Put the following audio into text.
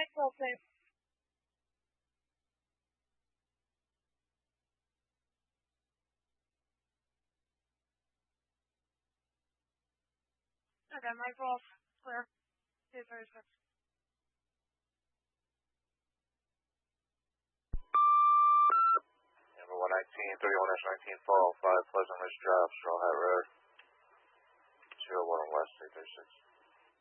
12 same. Okay, Mike Wolf, clear. 236. Number 119, 31-19 fall, 5 Pleasant Ridge Drive, Straw Hat Road, 201 West, 336.